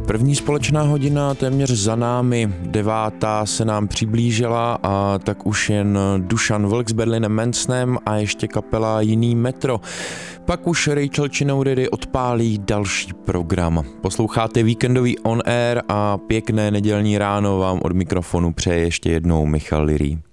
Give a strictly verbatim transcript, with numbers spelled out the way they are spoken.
První společná hodina téměř za námi, devátá se nám přiblížila a tak už jen Dušan Vlk s Berlinem Mansonem a ještě kapela Jiný metro. Pak už Rachel Chinouriri odpálí další program. Posloucháte víkendový On Air a pěkné nedělní ráno vám od mikrofonu přeje ještě jednou Michal Lirý.